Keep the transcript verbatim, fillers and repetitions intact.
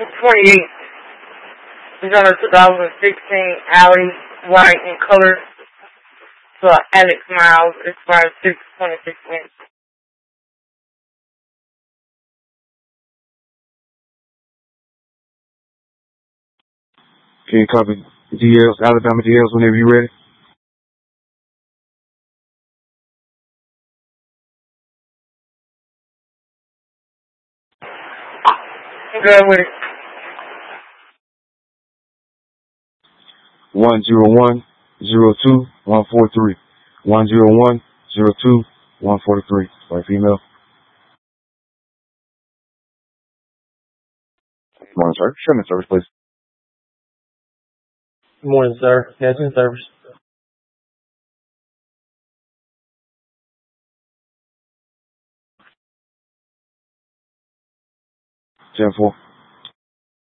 twenty-eight. It's on a two thousand sixteen Audi, white in color. So Alex Miles, expired six twenty-six inch. Can you copy D Ls, Alabama D Ls whenever you're ready? Go with it. One zero one zero two one four three. One zero one zero two one four three. White female. Good morning, sir. Show me service, please. Good morning, sir. Nesson service. ten four.